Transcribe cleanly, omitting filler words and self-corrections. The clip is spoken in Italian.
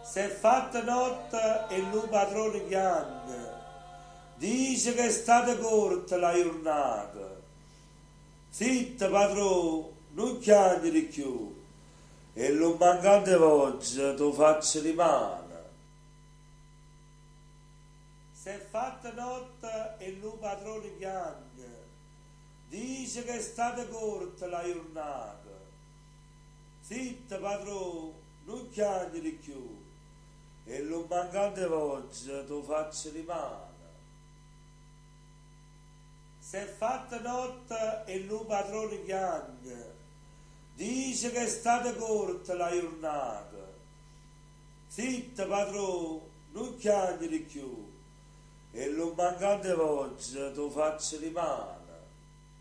S'è fatta notte e il padrone piange, dice che è stata corta la giornata. Zitta padrone, non chiamare più, e lo mancante oggi tu faccio rimane. S'è fatta notte e il padrone piange, dice che è stata corta la giornata. Zitta padrone, non chiamare più, e lo mancante oggi tu faccio rimane. S'è fatta notte e il padrone piange, dice che è stata corta la giornata. Zitta padrone, non chiamare più, e lo mancante oggi tu faccio rimane.